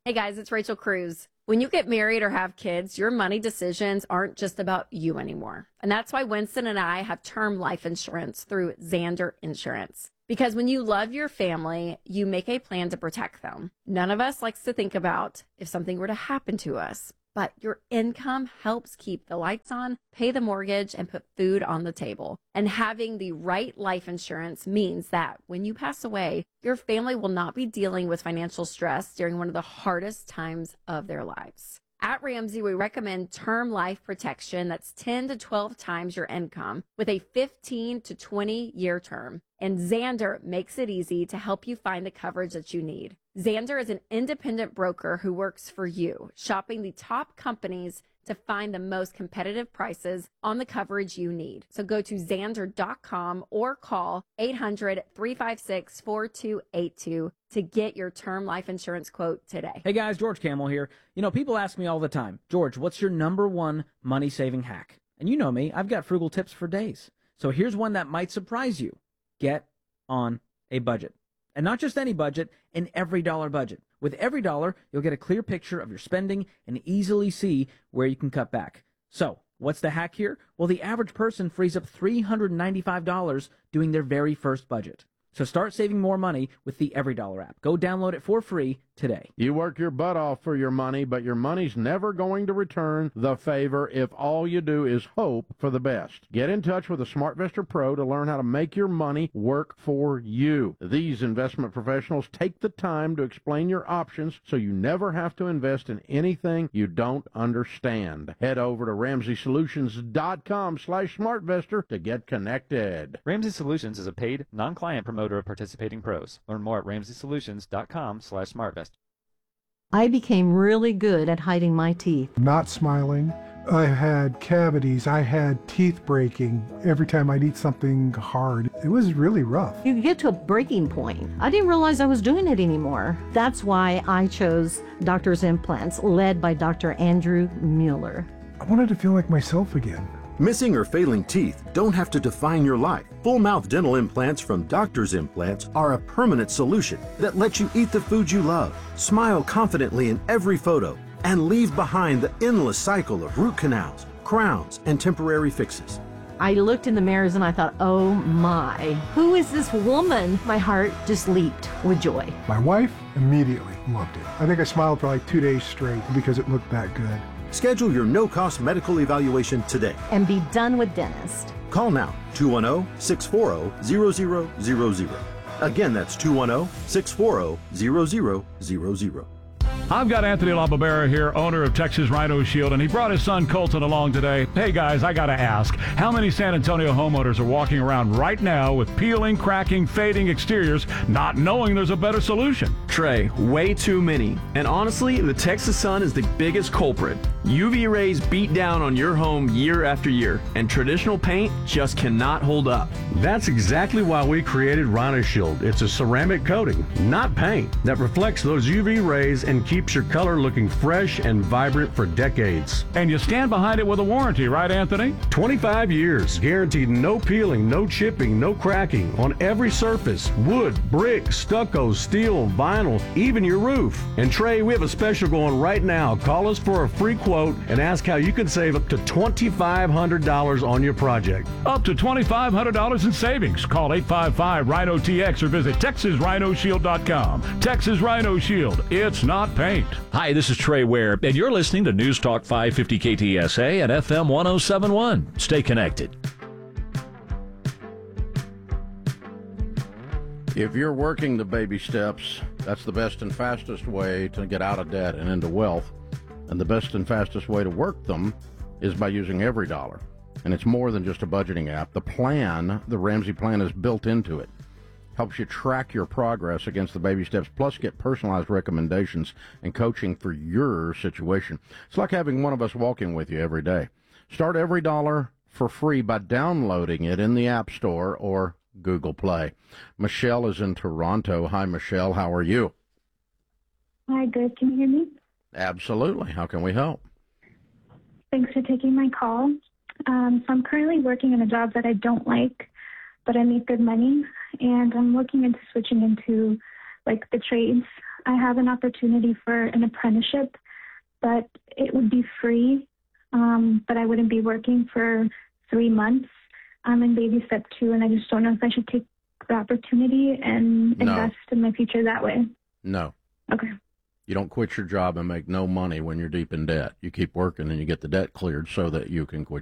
Hey guys, it's Rachel Cruz. When you get married or have kids, your money decisions aren't just about you anymore. And that's why Winston and I have term life insurance through Zander Insurance. Because when you love your family, you make a plan to protect them. None of us likes to think about if something were to happen to us, but your income helps keep the lights on, pay the mortgage, and put food on the table. And having the right life insurance means that when you pass away, your family will not be dealing with financial stress during one of the hardest times of their lives. At Ramsey, we recommend term life protection that's 10 to 12 times your income with a 15 to 20-year term. And Zander makes it easy to help you find the coverage that you need. Zander is an independent broker who works for you, shopping the top companies to find the most competitive prices on the coverage you need. So go to Zander.com or call 800-356-4282 to get your term life insurance quote today. Hey guys, George Camel here. You know, people ask me all the time, George, what's your number one money-saving hack? And you know me, I've got frugal tips for days. So here's one that might surprise you. Get on a budget. And not just any budget, an EveryDollar budget. With EveryDollar, you'll get a clear picture of your spending and easily see where you can cut back. So, what's the hack here? Well, the average person frees up $395 doing their very first budget. So start saving more money with the EveryDollar app. Go download it for free today. You work your butt off for your money, but your money's never going to return the favor if all you do is hope for the best. Get in touch with a SmartVestor Pro to learn how to make your money work for you. These investment professionals take the time to explain your options so you never have to invest in anything you don't understand. Head over to RamseySolutions.com/SmartVestor to get connected. Ramsey Solutions is a paid, non-client promoter of participating pros. Learn more at RamseySolutions.com/SmartVestor. I became really good at hiding my teeth. Not smiling. I had cavities. I had teeth breaking every time I'd eat something hard. It was really rough. You get to a breaking point. I didn't realize I was doing it anymore. That's why I chose Doctor's Implants, led by Dr. Andrew Mueller. I wanted to feel like myself again. Missing or failing teeth don't have to define your life. Full mouth dental implants from Doctor's Implants are a permanent solution that lets you eat the food you love, smile confidently in every photo, and leave behind the endless cycle of root canals, crowns, and temporary fixes. I looked in the mirrors and I thought, oh my, who is this woman? My heart just leaped with joy. My wife immediately loved it. I think I smiled for like 2 days straight because it looked that good. Schedule your no-cost medical evaluation today. And be done with dentist. Call now, 210-640-0000. Again, that's 210-640-0000. I've got Anthony LaBarbera here, owner of Texas Rhino Shield, and he brought his son Colton along today. Hey guys, I gotta ask, how many San Antonio homeowners are walking around right now with peeling, cracking, fading exteriors, not knowing there's a better solution? Trey, way too many. And honestly, the Texas sun is the biggest culprit. UV rays beat down on your home year after year, and traditional paint just cannot hold up. That's exactly why we created Rhino Shield. It's a ceramic coating, not paint, that reflects those UV rays and keeps your color looking fresh and vibrant for decades. And you stand behind it with a warranty, right, Anthony? 25 years. Guaranteed no peeling, no chipping, no cracking on every surface. Wood, brick, stucco, steel, vinyl, even your roof. And Trey, we have a special going right now. Call us for a free quote and ask how you can save up to $2,500 on your project. Up to $2,500 in savings. Call 855-RHINO-TX or visit TexasRhinoShield.com. Texas Rhino Shield. It's not paint. Hi, this is Trey Ware, and you're listening to News Talk 550 KTSA and FM 1071. Stay connected. If you're working the baby steps, that's the best and fastest way to get out of debt and into wealth. And the best and fastest way to work them is by using EveryDollar. And it's more than just a budgeting app. The plan, the Ramsey plan, is built into it. Helps you track your progress against the baby steps, plus get personalized recommendations and coaching for your situation. It's like having one of us walking with you every day. Start EveryDollar for free by downloading it in the App Store or Google Play. Michelle is in Toronto. Hi, Michelle. How are you? Hi, good. Can you hear me? Absolutely. How can we help? Thanks for taking my call. So I'm currently working in a job that I don't like, but I make good money, and I'm looking into switching into like the trades. I have an opportunity for an apprenticeship, but it would be free, but I wouldn't be working for 3 months. I'm in baby step 2, and I just don't know if I should take the opportunity and invest in my future that way. No. Okay. You don't quit your job and make no money when you're deep in debt. You keep working and you get the debt cleared so that you can quit